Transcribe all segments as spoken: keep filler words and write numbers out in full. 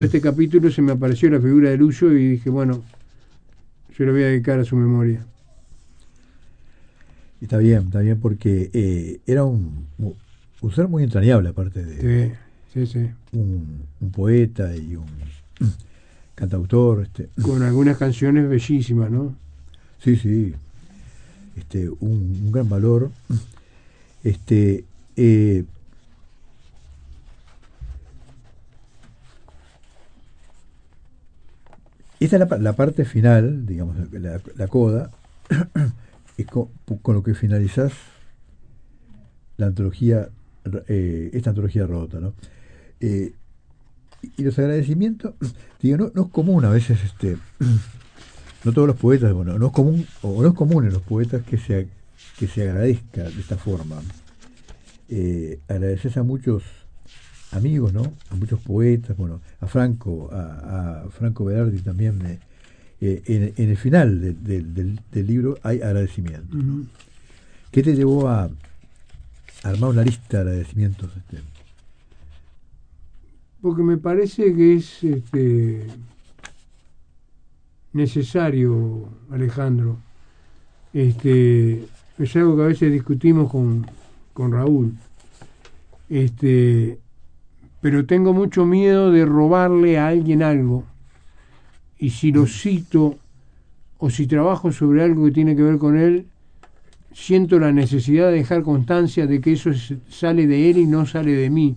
Este capítulo se me apareció la figura de Luyo y dije, bueno, yo le voy a dedicar a su memoria. Está bien, está bien, porque eh, era un, un ser muy entrañable, aparte de Sí, sí, sí. Un, un poeta y un cantautor. Este. Con algunas canciones bellísimas, ¿no? Sí, sí. Este, un, un gran valor. Este, eh, esta es la, la parte final, digamos, la, la coda, es con, con lo que finalizás la antología, eh, esta antología rota, ¿no? Eh, y los agradecimientos, digo, no, no es común a veces, este, no todos los poetas, bueno, no es común, o no es común en los poetas que se, que se agradezca de esta forma. Eh, agradeces a muchos amigos, ¿no? A muchos poetas, bueno, a Franco, a, a Franco Berardi también. Eh, eh, en, en el final de, de, del, del libro hay agradecimientos, ¿no? Uh-huh. ¿Qué te llevó a, a armar una lista de agradecimientos? Este? Porque me parece que es este, necesario, Alejandro. Este, es algo que a veces discutimos con, con Raúl. Este, pero tengo mucho miedo de robarle a alguien algo. Y si lo cito o si trabajo sobre algo que tiene que ver con él, siento la necesidad de dejar constancia de que eso sale de él y no sale de mí.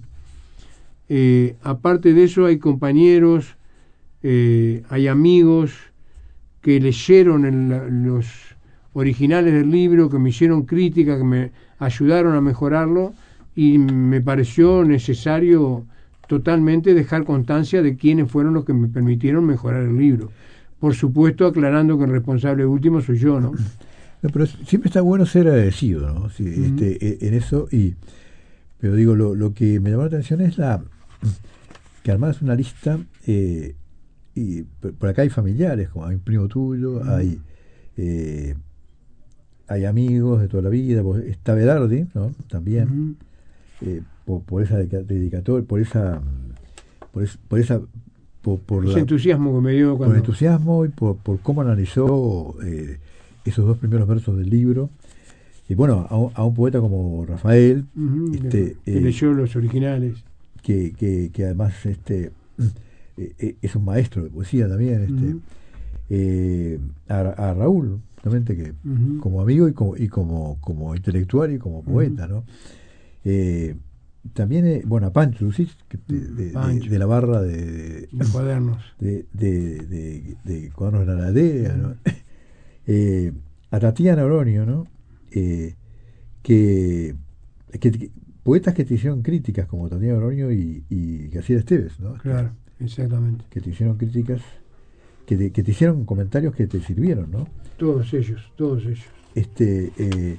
Eh, aparte de eso, hay compañeros, eh, hay amigos que leyeron en la, los originales del libro, que me hicieron crítica, que me ayudaron a mejorarlo, y me pareció necesario totalmente dejar constancia de quiénes fueron los que me permitieron mejorar el libro. Por supuesto, aclarando que el responsable último soy yo, ¿no? No, pero siempre está bueno ser agradecido, ¿no? Sí, uh-huh. este, en eso, y pero digo, lo, lo que me llamó la atención es la que armás una lista, eh, y por acá hay familiares, como hay un primo tuyo, uh-huh. hay eh, hay amigos de toda la vida, está Berardi, ¿no? También, uh-huh. eh, por, por esa dedicatoria, por esa por, es, por esa por, por ese la, entusiasmo que me dio cuando... por el entusiasmo y por, por cómo analizó eh, esos dos primeros versos del libro. Y bueno, a un, a un poeta como Rafael, uh-huh, este, que eh, leyó los originales, que, que, que además este eh, es un maestro de poesía también, este, uh-huh. eh, a, a Raúl, realmente, que uh-huh. como amigo y como y como, como intelectual y como poeta, uh-huh. ¿no? Eh, también, eh, bueno, a Pancho Lucís, de, de, de, de la barra de, de, de cuadernos, de, de, de, de cuadernos de la ladera, uh-huh. ¿no? eh, a Tatiana Oronio, ¿no? Eh, que, que, que poetas que te hicieron críticas como Tatiana Oronio y, y García Esteves, ¿no? Claro, que, exactamente. Que te hicieron críticas, que te, que te hicieron comentarios que te sirvieron, ¿no? Todos ellos, todos ellos. Este, eh,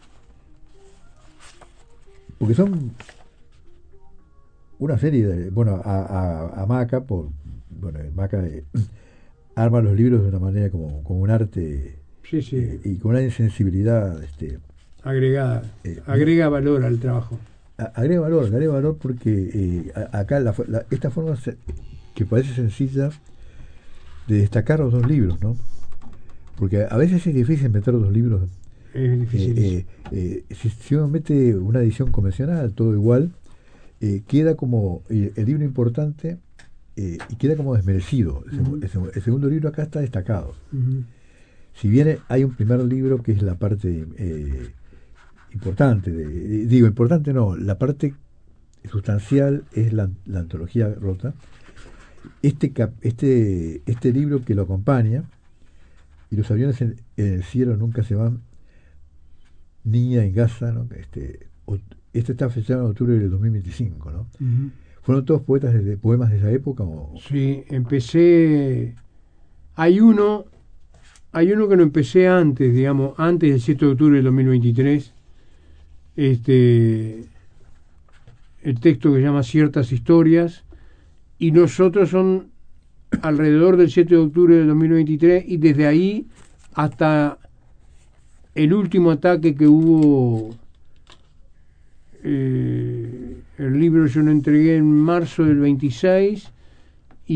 porque son una serie de, bueno, a, a, a Maca, por, bueno, Maca eh, arma los libros de una manera como, como un arte, sí, sí. Eh, y con una insensibilidad, este, agregada, eh, agrega valor al trabajo. A, agrega valor, agrega valor porque eh, a, acá la, la, esta forma se, que parece sencilla de destacar los dos libros, ¿no? Porque a veces es difícil meter dos libros. Es difícil. Eh, eh, eh, si, si uno mete una edición convencional, todo igual, eh, queda como eh, el libro importante, eh, y queda como desmerecido. Uh-huh. El, el, el segundo libro acá está destacado. Uh-huh. Si bien hay un primer libro que es la parte eh, importante, de, de, digo, importante no, la parte sustancial es la, la antología rota. Este, cap, este, este libro que lo acompaña, y los aviones en, en el cielo nunca se van, Niña en Gaza, ¿no? Este, este está fechado en octubre del dos mil veinticinco, ¿no? Uh-huh. ¿Fueron todos poetas de, de poemas de esa época? O? Sí, empecé. Hay uno, hay uno que lo empecé antes, digamos, antes del siete de octubre del dos mil veintitrés. Este, el texto que se llama Ciertas Historias, y los otros son alrededor del siete de octubre del dos mil veintitrés, y desde ahí hasta el último ataque que hubo. Eh, el libro yo lo entregué en marzo del veintiséis